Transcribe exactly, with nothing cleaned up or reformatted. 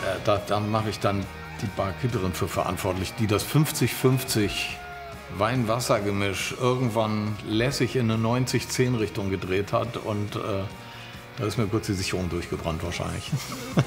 da, da mache ich dann die Barkeeperin für verantwortlich, die das fünfzig fünfzig Wein-Wasser-Gemisch irgendwann lässig in eine neunzig zehn Richtung gedreht hat und äh, da ist mir kurz die Sicherung durchgebrannt wahrscheinlich.